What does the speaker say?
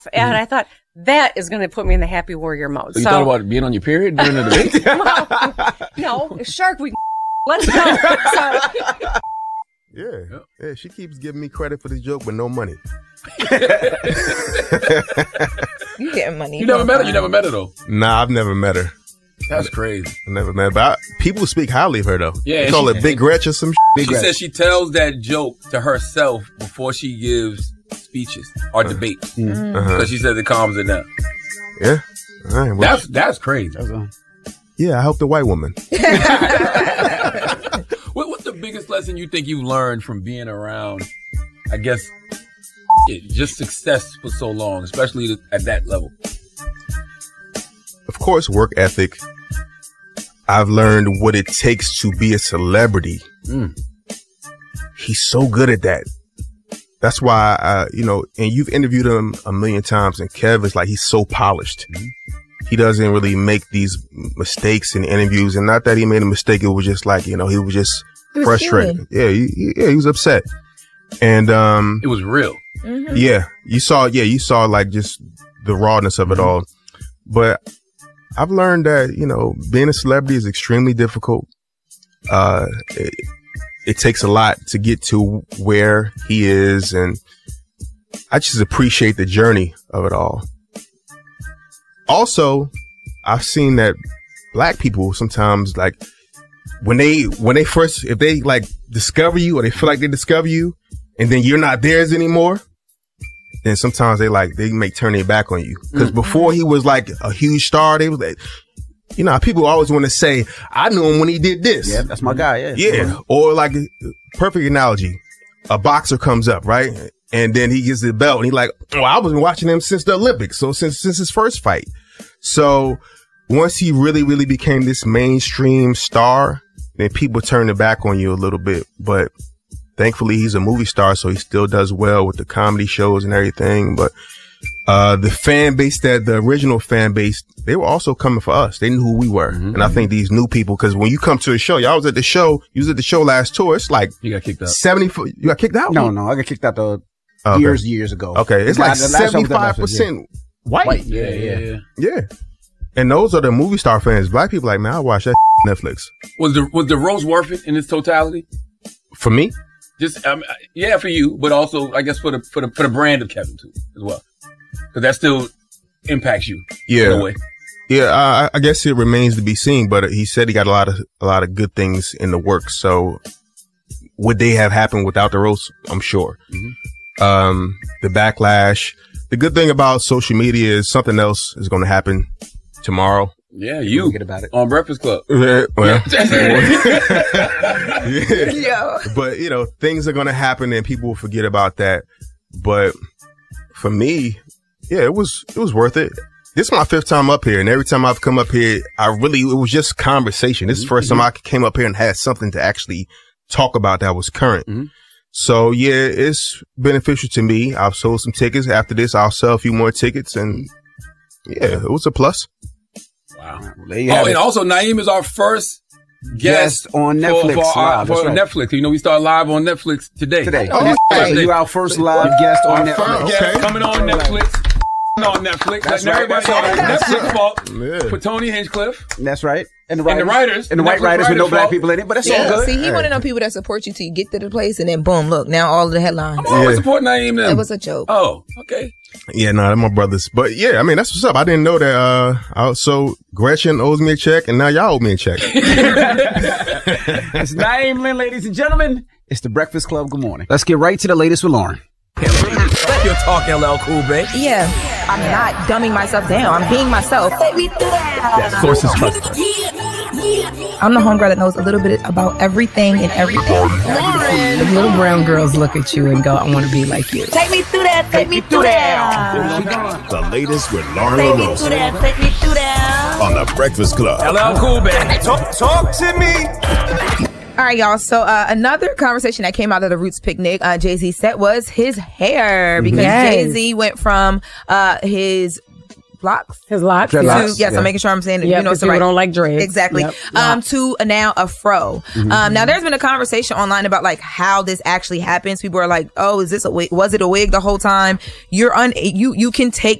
And I thought, that is going to put me in the happy warrior mode. So you thought about being on your period during the debate? Well, no, Shark Week. Let's go. Yeah, she keeps giving me credit for this joke, but no money. You getting money? You never met her. You never met her though. Nah, I've never met her. That's crazy. I never met her, but people speak highly of her though. Yeah, they call it Big Gretch or some. She says she tells that joke to herself before she gives speeches or debates because she says it calms her down. Yeah, all right, well, that's crazy. Yeah, I helped the white woman. What's the biggest lesson you think you've learned from being around, I guess, just success for so long, especially at that level? Of course, work ethic. I've learned what it takes to be a celebrity. He's so good at that. That's why, and you've interviewed him a million times, and Kev is like, he's so polished. He doesn't really make these mistakes in interviews, and not that he made a mistake. It was just like, he was just frustrated. Yeah, he was upset. And, it was real. Yeah, you saw like just the rawness of it all. But I've learned that, being a celebrity is extremely difficult. It takes a lot to get to where he is. And I just appreciate the journey of it all. Also, I've seen that black people sometimes, like, when they first, if they like discover you or they feel like they discover you and then you're not theirs anymore, then sometimes they may turn their back on you. Because before he was like a huge star, they was like, people always want to say, I knew him when he did this. Yeah, that's my guy. Yeah. Or like, perfect analogy, a boxer comes up, right? And then he gets the belt and he's like, oh, I was watching him since the Olympics. So since his first fight. So once he really, really became this mainstream star, then people turned their back on you a little bit. But thankfully he's a movie star, so he still does well with the comedy shows and everything. But the fan base, the original fan base, they were also coming for us. They knew who we were. And I think these new people, because when you come to a show, y'all was at the show, you was at the show last tour, it's like you got kicked out. You got kicked out? No, I got kicked out years ago. Okay, it's like 75% white. Yeah. And those are the movie star fans. Black people like, man, I watch that Netflix. Was the roast worth it in its totality? For me? Just for you, but also I guess for the brand of Kevin too as well, because that still impacts you. Yeah. In a way. Yeah, I guess it remains to be seen. But he said he got a lot of good things in the works. So would they have happened without the roast? I'm sure. The backlash. The good thing about social media is something else is going to happen tomorrow. Yeah, you forget about it on Breakfast Club. Well, Yeah. But things are going to happen and people will forget about that. But for me, yeah, it was worth it. This is my 5th time up here, and every time I've come up here, it was just conversation. This is the first time I came up here and had something to actually talk about that was current. So yeah, it's beneficial to me. I've sold some tickets. After this, I'll sell a few more tickets, and yeah, it was a plus. Wow. And also Naeem is our first guest on Netflix for Netflix. We start live on Netflix today. You're our first live guest on Netflix. Guest coming on Netflix. On Netflix. That's right. Everybody Netflix fault for Tony Hinchcliffe. That's right. And the writers. And the white writers with no black people in it, but that's all good. See, he one of them people that support you till you get to the place and then boom, look, now all of the headlines. I'm always supporting Naeem them. It was a joke. Oh, okay. Yeah, no, they're my brothers. But yeah, I mean, that's what's up. I didn't know that, so Gretchen owes me a check and now y'all owe me a check. It's Naeem Lynn, ladies and gentlemen. It's the Breakfast Club. Good morning. Let's get right to the latest with Lauren. You're talking LL Cool, babe. Yeah, I'm not dumbing myself down. I'm being myself. That sources trust. I'm the homegirl that knows a little bit about everything and everything. The little brown girls look at you and go, I want to be like you. Take me through that. Take me through that. The latest with Lauren Take me LaRosa. through that. Take me through that. On the Breakfast Club. LL Cool, baby. Talk to me. All right, y'all. So another conversation that came out of the Roots picnic Jay-Z set was his hair, because Jay-Z went from his locks. His locks. Dreadlocks. Yes, I'm making sure I'm saying it. Yeah, You know, people don't like dreads. Exactly. Yep. To now a fro. Now there's been a conversation online about like how this actually happens. People are like, oh, is this a wig? Was it a wig the whole time? You can take